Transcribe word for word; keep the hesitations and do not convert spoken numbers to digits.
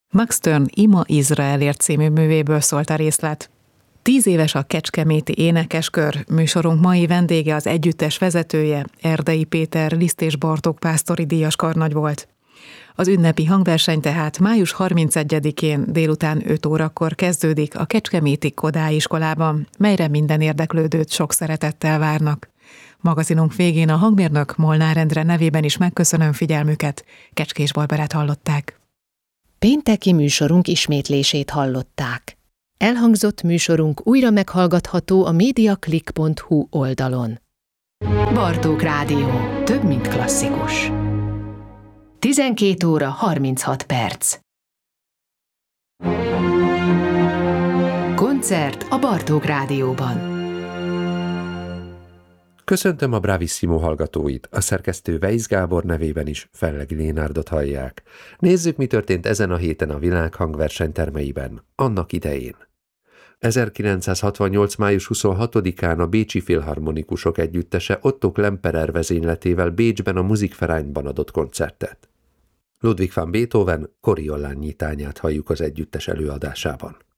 Max Stern Ima Izraelért című művéből szólt a részlet. Tíz éves a Kecskeméti Énekeskör, műsorunk mai vendége az együttes vezetője, Erdei Péter Liszt és Bartók pásztori díjas karnagy volt. Az ünnepi hangverseny tehát május harmincegyedikén délután öt órakor kezdődik a Kecskeméti Kodály iskolában, melyre minden érdeklődőt sok szeretettel várnak. Magazinunk végén a hangmérnök Molnár Endre nevében is megköszönöm figyelmüket, Kecskés Barbarát hallották. Pénteki műsorunk ismétlését hallották. Elhangzott műsorunk újra meghallgatható a mediaclick pont hu oldalon. Bartók Rádió. Több, mint klasszikus. tizenkét óra harminchat perc. Koncert a Bartók Rádióban. Köszöntöm a Bravissimo hallgatóit, a szerkesztő Weisz Gábor nevében is Fellegi Lénárdot hallják. Nézzük, mi történt ezen a héten a világ hangversenytermeiben, annak idején. ezerkilencszázhatvannyolc. május huszonhatodikán a Bécsi Filharmonikusok Együttese Otto Klemperer vezényletével Bécsben a Musikvereinben adott koncertet. Ludwig van Beethoven Coriolan nyitányát halljuk az együttes előadásában.